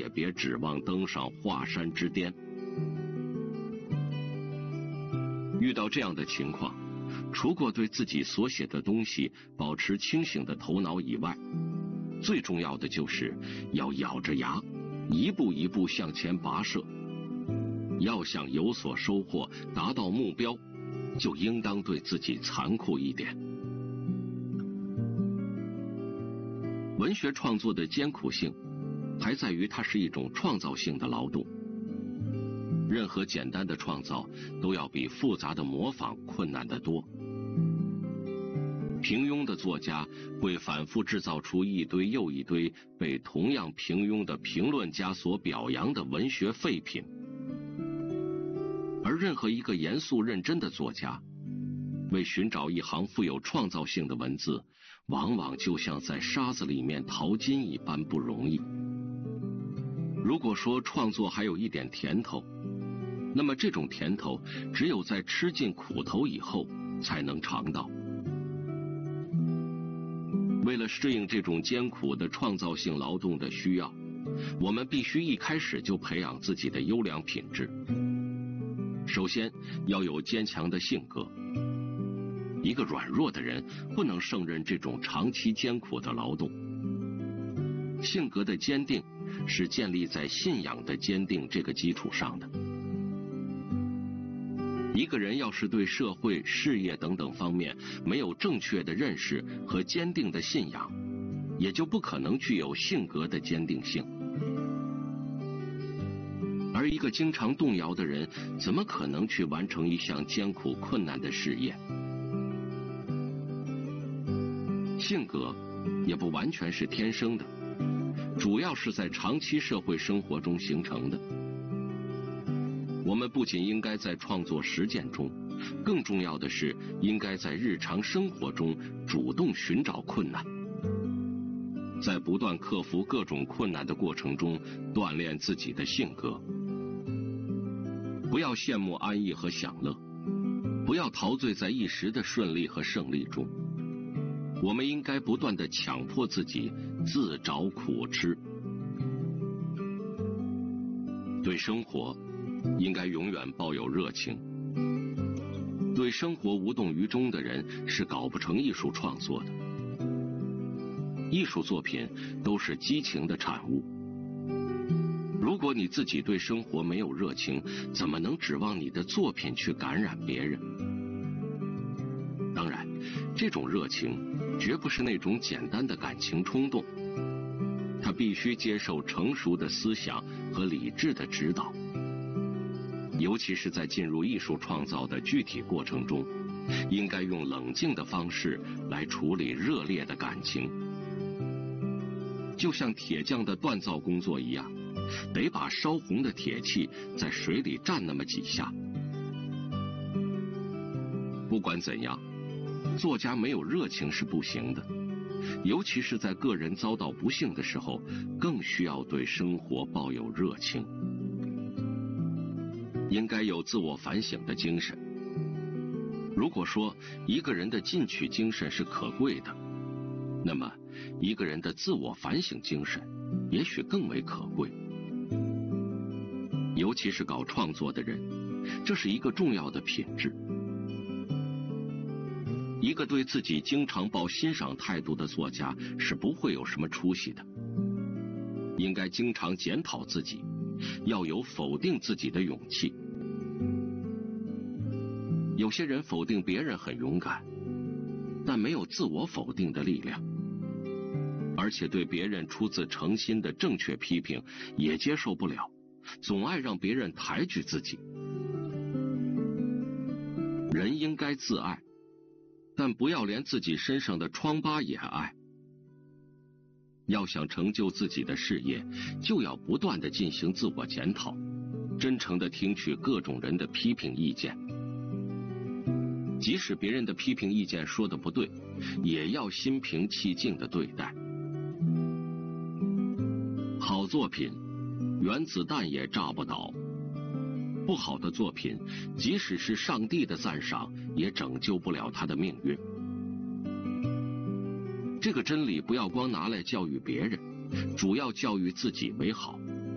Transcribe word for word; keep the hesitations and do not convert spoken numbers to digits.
别指望登上华山之巅。遇到这样的情况，除过对自己所写的东西保持清醒的头脑以外，最重要的就是要咬着牙，一步一步向前跋涉。要想有所收获，达到目标，就应当对自己残酷一点。文学创作的艰苦性，还在于它是一种创造性的劳动。任何简单的创造都要比复杂的模仿困难得多。平庸的作家会反复制造出一堆又一堆被同样平庸的评论家所表扬的文学废品，而任何一个严肃认真的作家，为寻找一行富有创造性的文字，往往就像在沙子里面淘金一般不容易。如果说创作还有一点甜头，那么这种甜头只有在吃尽苦头以后才能尝到。为了适应这种艰苦的创造性劳动的需要，我们必须一开始就培养自己的优良品质。首先要有坚强的性格，一个软弱的人不能胜任这种长期艰苦的劳动。性格的坚定是建立在信仰的坚定这个基础上的。一个人要是对社会、事业等等方面没有正确的认识和坚定的信仰，也就不可能具有性格的坚定性。而一个经常动摇的人，怎么可能去完成一项艰苦困难的事业？性格也不完全是天生的，主要是在长期社会生活中形成的。我们不仅应该在创作实践中，更重要的是应该在日常生活中主动寻找困难，在不断克服各种困难的过程中锻炼自己的性格。不要羡慕安逸和享乐，不要陶醉在一时的顺利和胜利中。我们应该不断地强迫自己自找苦吃。对生活应该永远抱有热情。对生活无动于衷的人是搞不成艺术创作的。艺术作品都是激情的产物。如果你自己对生活没有热情，怎么能指望你的作品去感染别人？当然，这种热情绝不是那种简单的感情冲动，它必须接受成熟的思想和理智的指导。尤其是在进入艺术创造的具体过程中，应该用冷静的方式来处理热烈的感情。就像铁匠的锻造工作一样，得把烧红的铁器在水里蘸那么几下。不管怎样，作家没有热情是不行的，尤其是在个人遭到不幸的时候，更需要对生活抱有热情。应该有自我反省的精神。如果说一个人的进取精神是可贵的，那么一个人的自我反省精神也许更为可贵。尤其是搞创作的人，这是一个重要的品质。一个对自己经常抱欣赏态度的作家是不会有什么出息的。应该经常检讨自己，要有否定自己的勇气。有些人否定别人很勇敢，但没有自我否定的力量，而且对别人出自诚心的正确批评也接受不了，总爱让别人抬举自己。人应该自爱，但不要连自己身上的疮疤也爱。要想成就自己的事业，就要不断地进行自我检讨，真诚地听取各种人的批评意见。即使别人的批评意见说的不对，也要心平气静地对待。好作品，原子弹也炸不倒；不好的作品，即使是上帝的赞赏，也拯救不了他的命运。这个真理不要光拿来教育别人，主要教育自己为好。